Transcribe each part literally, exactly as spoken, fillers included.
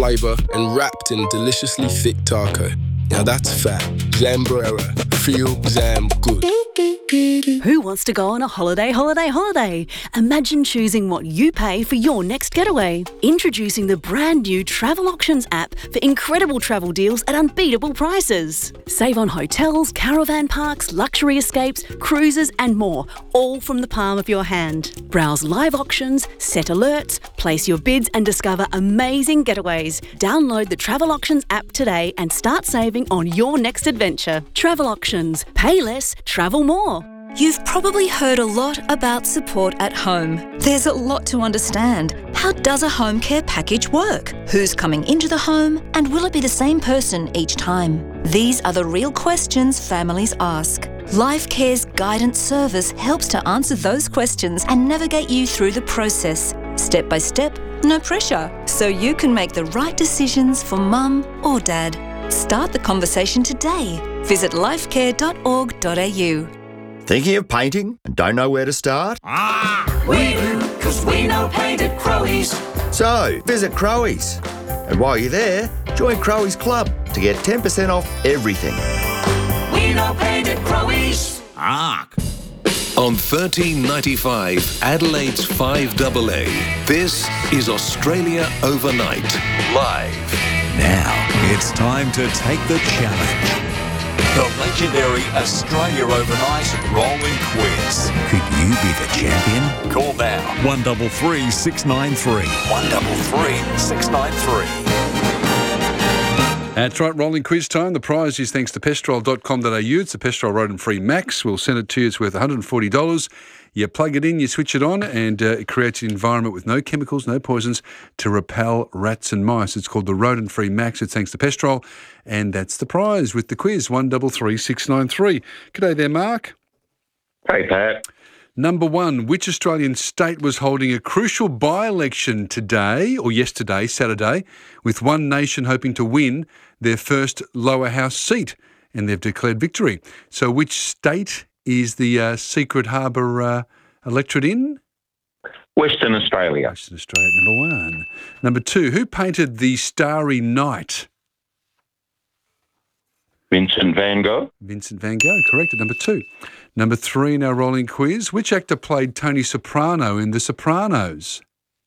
flavour and wrapped in deliciously thick taco. Now that's fat. Zambrera. Feel Zam good. Who wants to go on a holiday, holiday, holiday? Imagine choosing what you pay for your next getaway. Introducing the brand new Travel Auctions app for incredible travel deals at unbeatable prices. Save on hotels, caravan parks, luxury escapes, cruises and more, all from the palm of your hand. Browse live auctions, set alerts, place your bids and discover amazing getaways. Download the Travel Auctions app today and start saving on your next adventure. Travel Auctions. Pay less, travel more. You've probably heard a lot about support at home. There's a lot to understand. How does a home care package work? Who's coming into the home? And will it be the same person each time? These are the real questions families ask. LifeCare's guidance service helps to answer those questions and navigate you through the process. Step by step, no pressure, so you can make the right decisions for mum or dad. Start the conversation today. Visit lifecare dot org dot a u. Thinking of painting and don't know where to start? Ah, we do, because we know paint at Crowe's. So, visit Crowe's. And while you're there, join Crowe's Club to get ten percent off everything. We know paint at Crowe's. Ark. On thirteen ninety-five, Adelaide's five A A, this is Australia Overnight, live. Now, it's time to take the challenge. The legendary Australia Overnight Rolling Quiz. Could you be the champion? Call now. one double three six nine three. one double three six nine three. That's right, rolling quiz time. The prize is thanks to pestrol dot com dot a u. It's the Pestrol Rodent-Free Max. We'll send it to you. It's worth one hundred forty dollars. You plug it in, you switch it on, and uh, it creates an environment with no chemicals, no poisons to repel rats and mice. It's called the Rodent-Free Max. It's thanks to Pestrol, and that's the prize with the quiz, one double three six nine three. G'day there, Mark. Hey, Pat. Number one, which Australian state was holding a crucial by-election today, or yesterday, Saturday, with One Nation hoping to win their first lower house seat, and they've declared victory. So which state is the uh, Secret Harbour uh, electorate in? Western Australia. Western Australia, number one. Number two, who painted the Starry Night? Vincent van Gogh. Vincent van Gogh, correct, at number two. Number three in our rolling quiz, which actor played Tony Soprano in The Sopranos?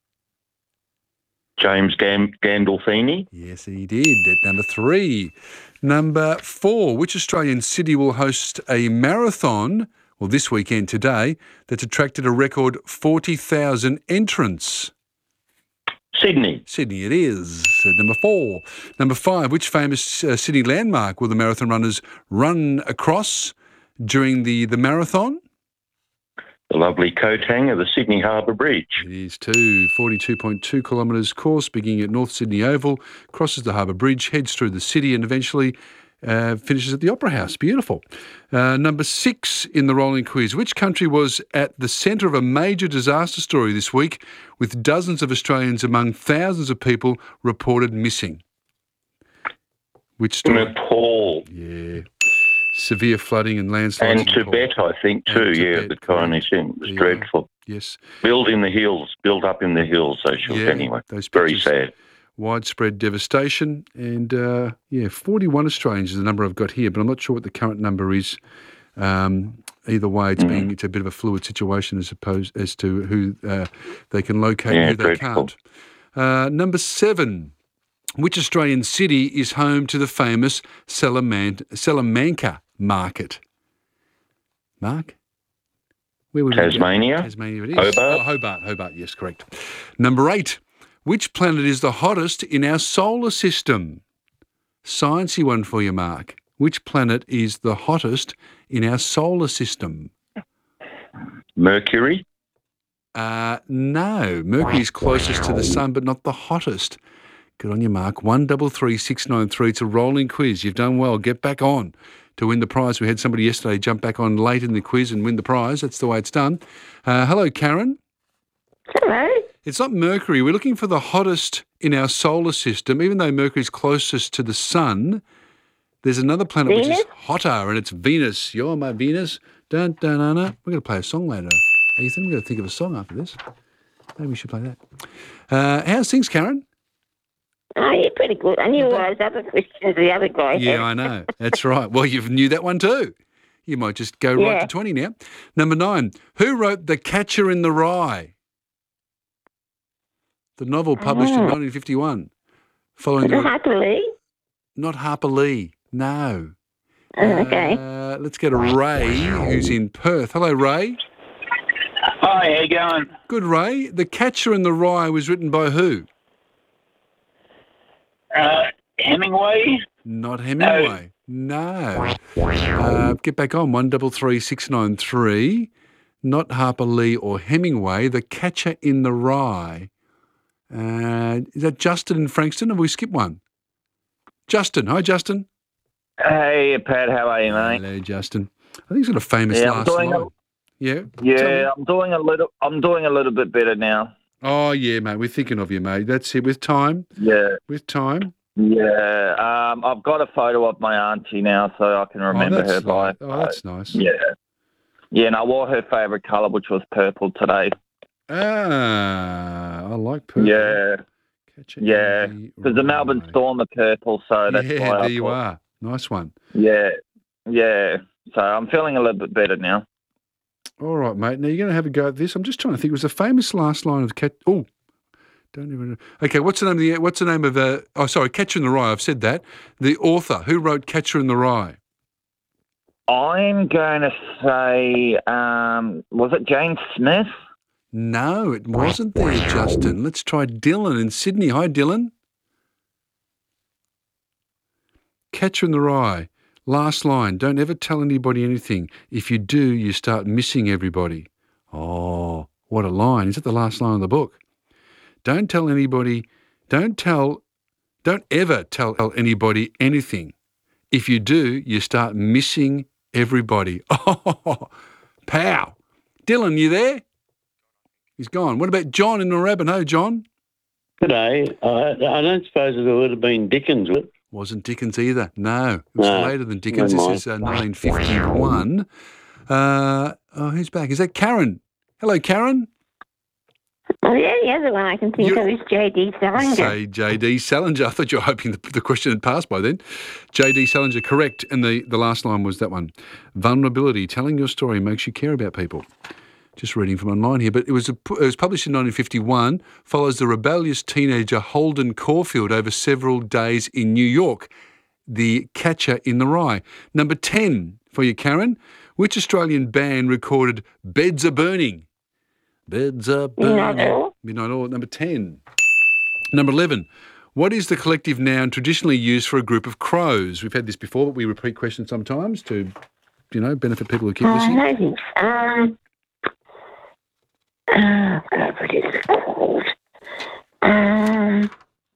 James Gam- Gandolfini. Yes, he did, at number three. Number four, which Australian city will host a marathon, well, this weekend today, that's attracted a record forty thousand entrants? Sydney. Sydney it is. So number four. Number five, which famous uh, city landmark will the marathon runners run across during the, the marathon? The lovely Kotang of the Sydney Harbour Bridge. It is too. forty-two point two kilometres course, beginning at North Sydney Oval, crosses the Harbour Bridge, heads through the city and eventually uh, finishes at the Opera House. Beautiful. Uh, number six in the rolling quiz. Which country was at the centre of a major disaster story this week with dozens of Australians among thousands of people reported missing? Which story? Nepal. Yeah. Severe flooding and landslides. And Tibet, I think, too. Yeah, the Chinese thing. It was yeah. dreadful. Yes. Built in the hills, built up in the hills, they should. Yeah, anyway. those Very pictures. sad. Widespread devastation. And, uh, yeah, forty-one Australians is the number I've got here, but I'm not sure what the current number is. Um, either way, it's, mm. being, it's a bit of a fluid situation as opposed as to who uh, they can locate yeah, and who dreadful. they can't. Uh, number seven. Which Australian city is home to the famous Salaman- Salamanca market? Mark? Where would Tasmania. We go? Tasmania it is. Hobart. Oh, Hobart, Hobart, yes, correct. Number eight. Which planet is the hottest in our solar system? Sciencey one for you, Mark. Which planet is the hottest in our solar system? Mercury. Uh, no. Mercury is closest to the sun, but not the hottest. Good on you, Mark. One double three six nine three. It's a rolling quiz. You've done well. Get back on to win the prize. We had somebody yesterday jump back on late in the quiz and win the prize. That's the way it's done. Uh, hello, Karen. Hello. It's not Mercury. We're looking for the hottest in our solar system. Even though Mercury's closest to the sun, there's another planet Venus? which is hotter, and it's Venus. You're my Venus. Dun, dun, dun, dun. We're going to play a song later. Ethan, we're going to think of a song after this. Maybe we should play that. Uh, how's things, Karen? Oh, you're pretty good. I knew all those other questions the other guy had. Yeah, I know. That's right. Well, you knew that one too. You might just go right Yeah. to twenty now. Number nine. Who wrote The Catcher in the Rye? The novel published in Oh. nineteen fifty-one. Following Was it the... Harper Lee? Not Harper Lee. No. Oh, okay. Uh, let's go to Ray, who's in Perth. Hello, Ray. Hi, how you going? Good, Ray. The Catcher in the Rye was written by who? Uh, Hemingway? Not Hemingway. No. Uh, get back on. One double three six nine three. Not Harper Lee or Hemingway. The Catcher in the Rye. Uh, is that Justin in Frankston? Have we skipped one? Justin. Hi, Justin. Hey, Pat, how are you, mate? Hello, Justin. I think he's got a famous Yeah, I'm last doing line. a- Yeah. Tell me. Yeah, I'm doing a little. I'm doing a little bit better now. Oh, yeah, mate. We're thinking of you, mate. That's it. With time. Yeah, With time. yeah. Um, I've got a photo of my auntie now, so I can remember oh, that's her by. nice. Oh, that's nice. Yeah, yeah. And I wore her favourite colour, which was purple today. Ah, I like purple. Yeah, Catcher yeah. in Because the Melbourne Storm are purple, so that's yeah, why. I there you thought- are. Nice one. Yeah, yeah. So I'm feeling a little bit better now. All right, mate. Now you're going to have a go at this. I'm just trying to think. It was the famous last line of Cat. Oh, don't even know. Okay, what's the name of the? What's the name of the? Oh, sorry, Catcher in the Rye. I've said that. The author who wrote Catcher in the Rye. I'm going to say, um, was it Jane Smith? No, it wasn't there, Justin. Let's try Dylan in Sydney. Hi, Dylan. Catcher in the Rye. Last line. Don't ever tell anybody anything. If you do, you start missing everybody. Oh, what a line. Is that the last line of the book? Don't tell anybody, don't tell, don't ever tell anybody anything. If you do, you start missing everybody. Oh, pow. Dylan, you there? He's gone. What about John in Moorabbin? Hey, John. G'day. I, I don't suppose it would have been Dickens, would it? Wasn't Dickens either. No, it was No, later than Dickens. never This is uh, nineteen fifty-one. Uh, oh, who's back? Is that Karen? Hello, Karen. Oh, yeah, the other one I can think of is J D Salinger. Say J D Salinger. I thought you were hoping the, the question had passed by then. J D Salinger, correct. And the, the last line was that one. Vulnerability. Telling your story makes you care about people. Just reading from online here. But it was, a, it was published in nineteen fifty-one, follows the rebellious teenager Holden Caulfield over several days in New York. The Catcher in the Rye. Number ten for you, Karen. Which Australian band recorded Beds Are Burning? Beds Are Burning. Midnight Oil. Midnight Oil at number ten. Number eleven. What is the collective noun traditionally used for a group of crows? We've had this before, but we repeat questions sometimes to, you know, benefit people who keep Oh, listening. I know this. Um, oh, God, what is it called? Um,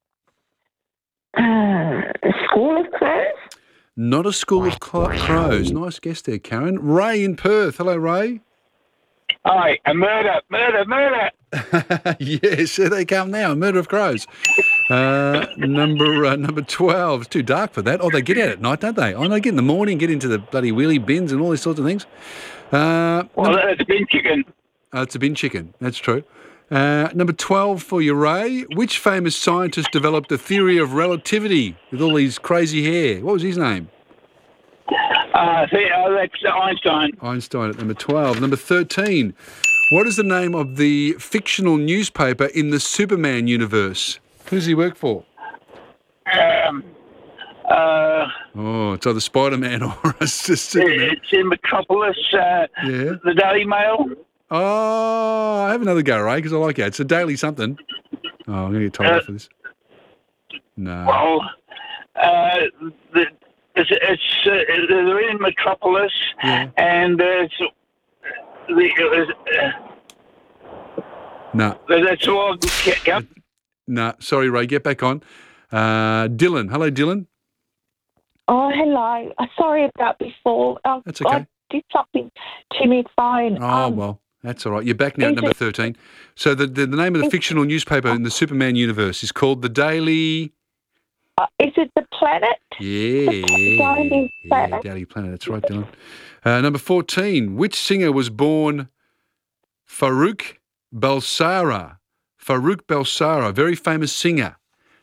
uh, the School of Crows? Not a school of cl- crows. Nice guess there, Karen. Ray in Perth. Hello, Ray. Hi, a murder, murder, murder. Yes, here they come now. A murder of crows. Uh, number uh, number twelve. It's too dark for that. Oh, they get out at night, don't they? Oh, they get in the morning, get into the bloody wheelie bins and all these sorts of things. Uh, Well, number- that's bin chicken. Oh, it's a bin chicken. That's true. Uh, number twelve for you, Ray. Which famous scientist developed the theory of relativity with all these crazy hair? What was his name? Uh, see, uh, that's Einstein. Einstein at number twelve. Number thirteen. What is the name of the fictional newspaper in the Superman universe? Who does he work for? Um, uh, Oh, it's either Spider-Man or it's just Superman. it's in Metropolis, uh, Yeah. the Daily Mail. Oh, I have another go, Ray, because I like it. It's a daily something. Oh, I'm going to get told off for this. No. Well, uh, the, it's, it's uh, they're in Metropolis, Yeah. and there's the, uh, No. that's all. Yep. No. Sorry, Ray. Get back on. Uh, Dylan. Hello, Dylan. Oh, hello. Uh, sorry about before. Uh, That's okay. I did something to my phone. Oh, Um, well, that's all right. You're back now at is number it- thirteen. So the, the, the name of the fictional newspaper in the Superman universe is called The Daily... uh, is it the planet? Yeah. Daily Yeah, Planet. Daily Planet. That's right, Dylan. Uh, number fourteen. Which singer was born Farouk Balsara? Farouk Balsara, very famous singer.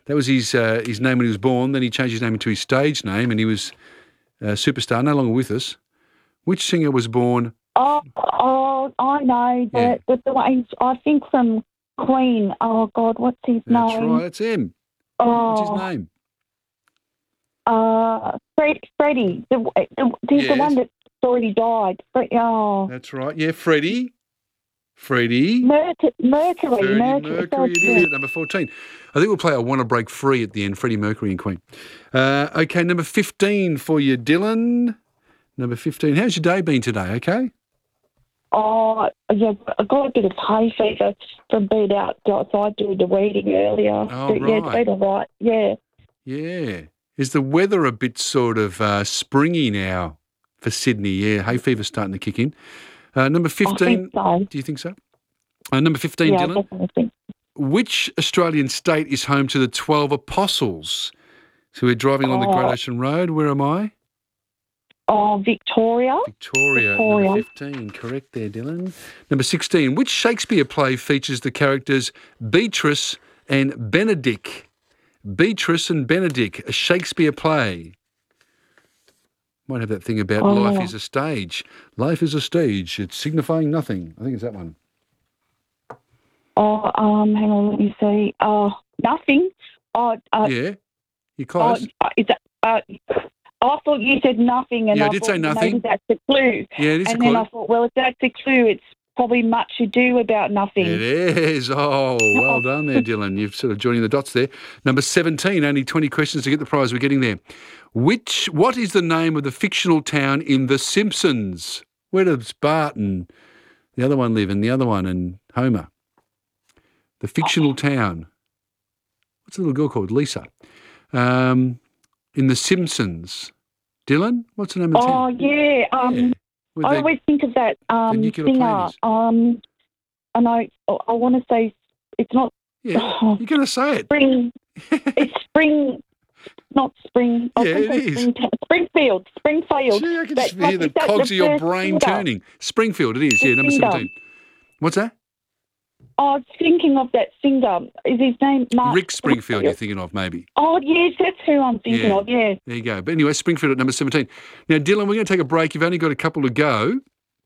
That was his uh, his name when he was born. Then he changed his name into his stage name, and he was a superstar, no longer with us. Which singer was born? Oh, oh, I know. The, Yeah. the, the one, I think from Queen. Oh, God, what's his That's name? right, that's him. Oh, What's his name? Uh, Fred, Freddie. The, the, the, Yes. the one that's already died. Fre- Oh, That's right. Yeah, Freddie. Freddie. Mercury. Mercury. Freddie Mercury. Mercury, it is at number fourteen. I think we'll play I Want to Break Free at the end, Freddie Mercury and Queen. Uh, okay, number fifteen for you, Dylan. Number fifteen. How's your day been today, okay? Oh, yeah, I got a bit of hay fever from being out outside doing the weeding earlier. Oh, but, yeah, it's right. been all right. Yeah. Yeah. Is the weather a bit sort of uh, springy now for Sydney? Yeah, hay fever's starting to kick in. Uh, number fifteen. I think so. Do you think so? Uh, number fifteen, Yeah, I Dylan. definitely think Which Australian state is home to the twelve Apostles? So we're driving along the Great Oh. Ocean Road. Where am I? Oh, Victoria. Victoria. Victoria. Number fifteen. Correct there, Dylan. Number sixteen. Which Shakespeare play features the characters Beatrice and Benedick? Beatrice and Benedick, a Shakespeare play. Might have that thing about Oh. life is a stage. Life is a stage. It's signifying nothing. I think it's that one. Oh, um, hang on, let me see. Oh, nothing. Oh, uh, Yeah. You're oh, close. uh, is that, uh, I thought you said nothing, and Yeah, I I did thought say nothing. maybe that's a clue. Yeah, it is a and then clue. I thought, well, if that's a clue, it's probably much ado about nothing. It is. Oh, well done there, Dylan. You've sort of joining the dots there. Number seventeen, only twenty questions to get the prize. We're getting there. Which? What is the name of the fictional town in The Simpsons? Where does Bart and the other one live, and the other one, and Homer? The fictional town. What's the little girl called? Lisa. Um, in The Simpsons. Dylan, what's the name of the Oh, town? yeah. Um, Where I they- always think of that um, nuclear singer. plant is. Um, and I, I want to say it's not. Yeah, oh, you're going to say it. Spring. It's spring. Not spring. I Yeah, think it it's is. Spring, Springfield. Springfield. Gee, I can That- just hear the is that cogs of your first brain singer? turning. Springfield, it is. Yeah, The number singer. seventeen. What's that? I was thinking of that singer. Is his name Mark Rick Springfield, you're thinking of, maybe. Oh, yes, that's who I'm thinking Yeah. of, yeah. There you go. But anyway, Springfield at number seventeen. Now, Dylan, we're going to take a break. You've only got a couple to go.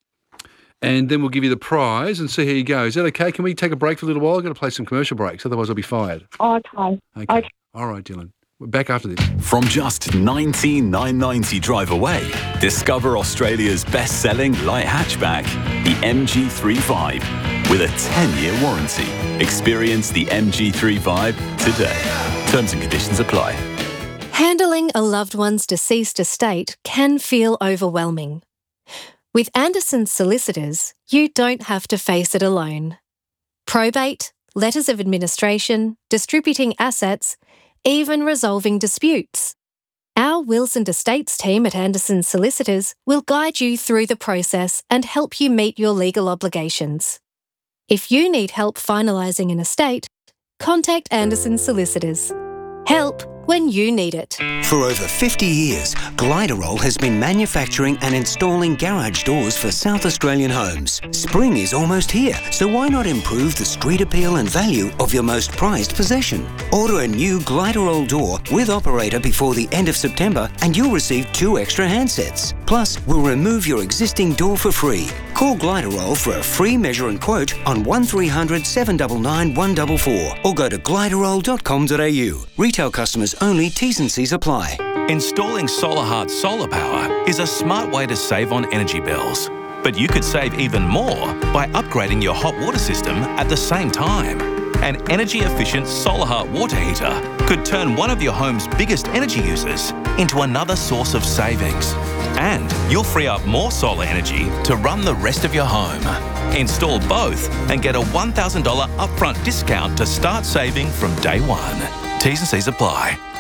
And then we'll give you the prize and see how you go. Is that okay? Can we take a break for a little while? I've got to play some commercial breaks, otherwise I'll be fired. Okay. Okay. Okay. All right, Dylan. We're back after this. From just nineteen thousand nine hundred ninety drive away, discover Australia's best-selling light hatchback, the M G three Vibe, with a ten-year warranty. Experience the M G three Vibe today. Terms and conditions apply. Handling a loved one's deceased estate can feel overwhelming. With Anderson's solicitors, you don't have to face it alone. Probate, letters of administration, distributing assets, even resolving disputes. Our wills and estates team at Anderson's Solicitors will guide you through the process and help you meet your legal obligations. If you need help finalising an estate, contact Anderson's Solicitors. Help when you need it. For over fifty years, Gliderol has been manufacturing and installing garage doors for South Australian homes. Spring is almost here, so why not improve the street appeal and value of your most prized possession? Order a new Gliderol door with operator before the end of September and you'll receive two extra handsets. Plus, we'll remove your existing door for free. Call Gliderol for a free measure and quote on one three hundred, seven nine nine, one four four or go to gliderol dot com dot a u. Retail customers only, T's and C's apply. Installing SolarHeart solar power is a smart way to save on energy bills. But you could save even more by upgrading your hot water system at the same time. An energy-efficient SolarHeart water heater could turn one of your home's biggest energy users into another source of savings. And you'll free up more solar energy to run the rest of your home. Install both and get a one thousand dollars upfront discount to start saving from day one. T's and C's apply.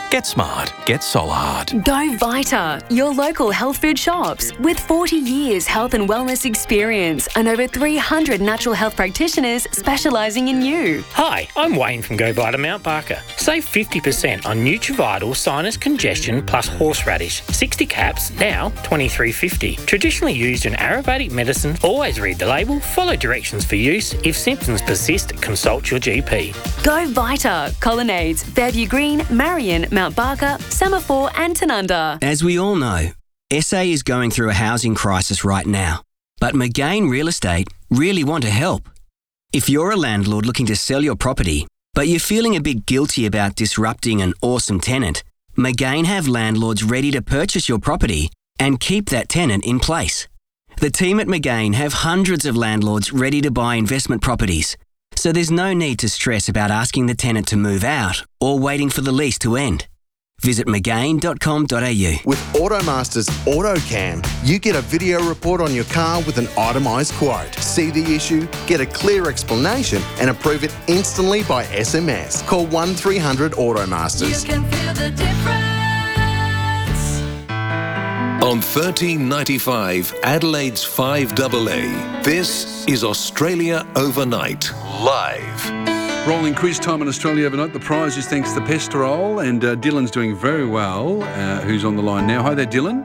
Get smart. Get Solar Hard. Go Vita, your local health food shops. With forty years health and wellness experience and over three hundred natural health practitioners specialising in you. Hi, I'm Wayne from Go Vita Mount Barker. Save fifty percent on Nutrivital Sinus Congestion plus Horseradish. sixty caps, now twenty-three fifty. Traditionally used in Ayurvedic medicine. Always read the label, follow directions for use. If symptoms persist, consult your G P. Go Vita, Colonnades, Fairview Green, Marion, Mount Barker, Semaphore and Tanunda. As we all know, S A is going through a housing crisis right now, but McGain Real Estate really want to help. If you're a landlord looking to sell your property, but you're feeling a bit guilty about disrupting an awesome tenant, McGain have landlords ready to purchase your property and keep that tenant in place. The team at McGain have hundreds of landlords ready to buy investment properties, so there's no need to stress about asking the tenant to move out or waiting for the lease to end. Visit mcgain dot com dot a u. With Automaster's AutoCam, you get a video report on your car with an itemised quote. See the issue, get a clear explanation and approve it instantly by S M S. Call one three hundred Automasters. You can feel the difference. On thirteen ninety-five, Adelaide's five A A, this is Australia Overnight, live. Rolling quiz time in Australia Overnight. The prize is thanks to Pesterol, and uh, Dylan's doing very well, uh, who's on the line now. Hi there, Dylan.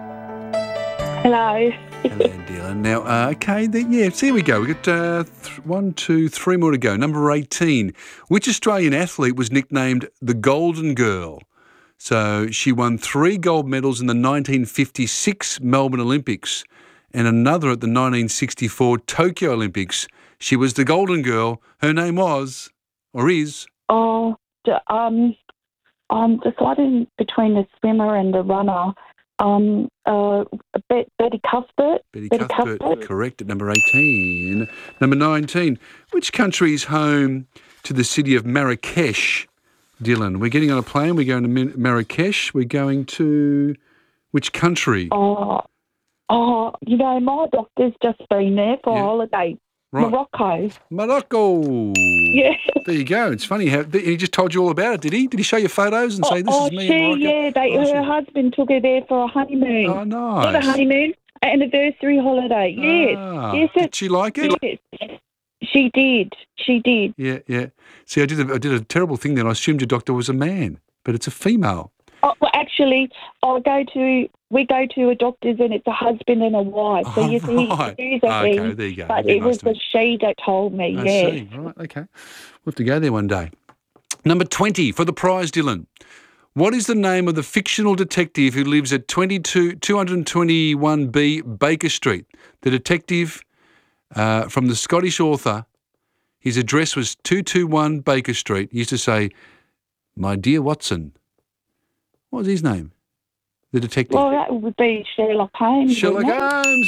Hello. Hello, Dylan. Now, uh, okay, the, yeah, so here we go. We've got uh, th- one, two, three more to go. Number eighteen. Which Australian athlete was nicknamed the Golden Girl? So she won three gold medals in the nineteen fifty-six Melbourne Olympics and another at the nineteen sixty-four Tokyo Olympics. She was the Golden Girl. Her name was, or is? Oh, d- um, I'm deciding between the swimmer and the runner. Um, uh, Bet- Betty Cuthbert. Betty, Betty Cuthbert, Cuthbert, correct at number eighteen. Number nineteen. Which country is home to the city of Marrakesh? Dylan, we're getting on a plane. We're going to Marrakesh. We're going to which country? Oh, oh, you know, my doctor's just been there for Yeah. a holiday. Right. Morocco. Morocco. Yeah. There you go. It's funny how he just told you all about it, did he? Did he show you photos and say, this oh, is me she, in Morocco? yeah, they, Oh, her she- husband took her there for a honeymoon. Oh, nice. Not a honeymoon, an anniversary holiday. Yes. Ah, yes. did she like it? Yes. She did. She did. Yeah, yeah. See, I did a, I did a terrible thing then. I assumed your doctor was a man, but it's a female. Oh, well, actually, I go to we go to a doctor's and it's a husband and a wife. So Oh, you see, right. it is a Okay, he, there you go. but Very it nice was to the meet she that told me. I yeah. see. Right, okay. We'll have to go there one day. Number twenty for the prize, Dylan. What is the name of the fictional detective who lives at twenty-two, two twenty-one B Baker Street? The detective uh, from the Scottish author, his address was two twenty-one Baker Street. He used to say, "My dear Watson." What was his name? The detective. Well, that would be Sherlock Holmes. Sherlock wouldn't it? Holmes,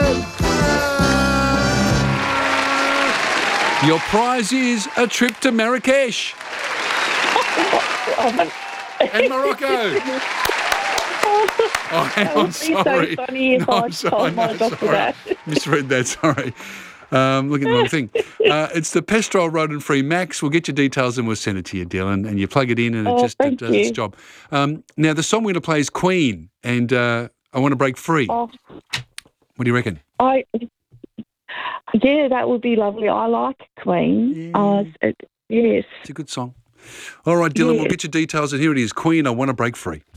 Dylan. Your prize is a trip to Marrakesh and Morocco. Oh, hang That on, would be so sorry. funny if No, I I'm sorry, told my no, doctor sorry. that. Misread that, sorry. Um, look at the wrong thing. Uh, it's the Pestrol Rodent-Free Max. We'll get your details and we'll send it to you, Dylan, and you plug it in and Oh, it just it thank does its you. job. Um, now, the song we're going to play is Queen, and uh, I Want to Break Free. Oh, What do you reckon? I, yeah, that would be lovely. I like Queen. Uh, it, yes. It's a good song. All right, Dylan, Yeah. we'll get your details, and here it is, Queen, I Want to Break Free.